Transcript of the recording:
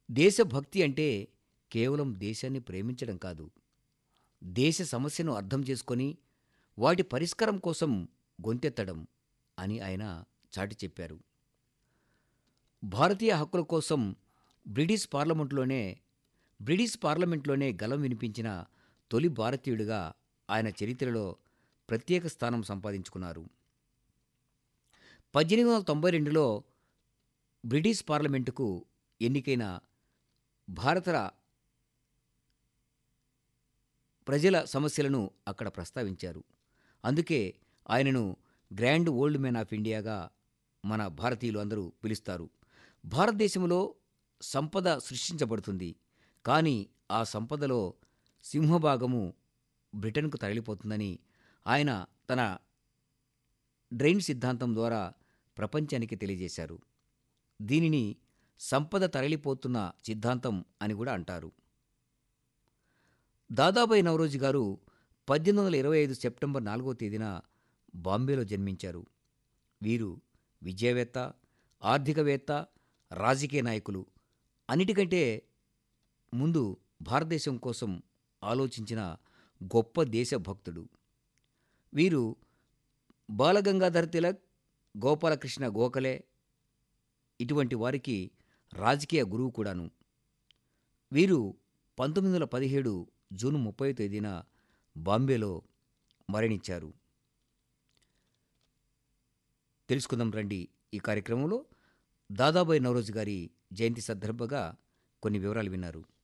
దేశభక్తి అంటే కేవలం దేశాన్ని ప్రేమించడం కాదు. దేశ సమస్యను అర్థం చేసుకొని వాటి పరిష్కారం కోసం గొంతెత్తడం అని ఆయన చాటి చెప్పారు. భారతీయ హక్కుల కోసం బ్రిటిష్ పార్లమెంట్లోనే బ్రిటిష్ పార్లమెంట్లోనే గళం వినిపించిన తొలి భారతీయుడిగా ఆయన చరిత్రలో ప్రత్యేక స్థానం సంపాదించుకున్నారు. 1892లో బ్రిటిష్ పార్లమెంటుకు ఎన్నికైన భారత ప్రజల సమస్యలను అక్కడ ప్రస్తావించారు. అందుకే ఆయనను గ్రాండ్ ఓల్డ్ మ్యాన్ ఆఫ్ ఇండియాగా మన భారతీయులు అందరూ పిలుస్తారు. భారతదేశంలో సంపద సృష్టించబడుతుంది. కానీ ఆ సంపదలో సింహభాగము బ్రిటన్కు తరలిపోతుందని ఆయన తన డ్రైన్ సిద్ధాంతం ద్వారా ప్రపంచానికి తెలియజేశారు. దీనిని సంపద తరలిపోతున్న సిద్ధాంతం అని కూడా అంటారు. దాదాబాయి నౌరోజీ గారు 1825 సెప్టెంబర్ 4వ తేదీన బాంబేలో జన్మించారు. వీరు విద్యావేత్త, ఆర్థికవేత్త, రాజకీయ నాయకులు. అన్నిటికంటే ముందు భారతదేశం కోసం ఆలోచించిన గొప్ప దేశభక్తుడు. వీరు బాలగంగాధర్ తిలక్, గోపాలకృష్ణ గోఖలే ఇటువంటి వారికి రాజకీయ గురువు కూడాను. వీరు 1917 జూన్ 30వ తేదీన బాంబేలో మరణించారు. తెలుసుకుందాం రండి. ఈ కార్యక్రమంలో దాదాబాయి నౌరోజీ గారి జయంతి సందర్భంగా కొన్ని వివరాలు విన్నారు.